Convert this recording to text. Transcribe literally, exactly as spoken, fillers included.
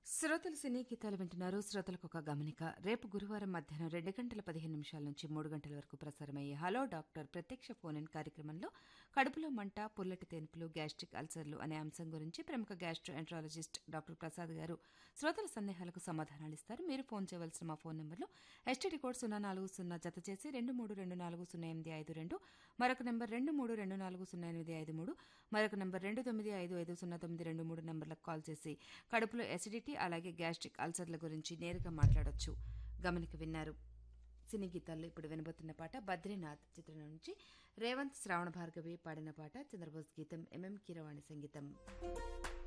శ్రోతలు సినీ గీతాలు వింటున్నారు. శ్రోతలకు ఒక గమనిక. రేపు గురువారం మధ్యాహ్నం రెండు గంటల పదిహేను నిమిషాల నుంచి మూడు గంటల వరకు ప్రసారమయ్యే హలో డాక్టర్ ప్రత్యక్ష ఫోన్ ఇన్ కార్యక్రమంలో కడుపులో మంట, పుల్లటి తెనుపులు, గ్యాస్ట్రిక్ అల్సర్లు అనే అంశం గురించి ప్రముఖ గ్యాస్ట్రో ఎంట్రాలజిస్ట్ డాక్టర్ ప్రసాద్ గారు శ్రోతల సందేహాలకు సమాధానాలిస్తారు. మీరు ఫోన్ చేయవలసిన మా ఫోన్ నెంబర్లు ఎస్టీడీ కోడ్ సున్నా నాలుగు సున్నా జత చేసి రెండు మూడు రెండు నాలుగు సున్నా ఎనిమిది ఐదు రెండు, మరొక నెంబర్ రెండు మూడు రెండు నాలుగు సున్నా ఎనిమిది ఐదు మూడు, మరొక నెంబర్ రెండు తొమ్మిది ఐదు ఐదు సున్నా తొమ్మిది రెండు మూడు నెంబర్లకు కాల్ చేసి కడుపులో ఎసిడిటీ అలాగే గ్యాస్ట్రిక్ అల్సర్ల గురించి నేరుగా మాట్లాడొచ్చు. గమనిక విన్నారు. సినీ గీతాల్లో ఇప్పుడు వినబోతున్న పాట బద్రీనాథ్ చిత్రం నుంచి రేవంత్ శ్రావణ భార్గవి పాడిన పాట. చంద్రబోస్ గీతం, ఎంఎం కీరవాణి సంగీతం.